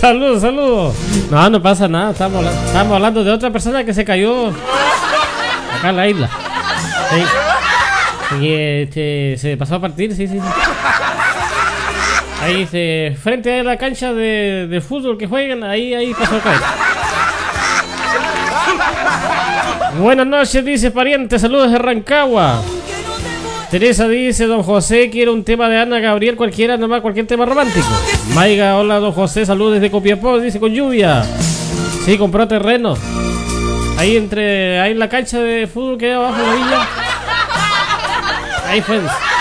Saludos, saludos. No, no pasa nada. Estamos hablando de otra persona que se cayó acá en la isla. Sí. Y se pasó a partir, sí. Ahí frente a la cancha de fútbol que juegan, ahí pasó a caer. Buenas noches, dice pariente, saludos de Rancagua. Teresa dice, don José, quiero un tema de Ana Gabriel, cualquier tema romántico. Maiga, hola don José, saludos desde Copiapó, dice con lluvia. Sí, compró terreno. Ahí en la cancha de fútbol que hay abajo en la villa. Ahí fue.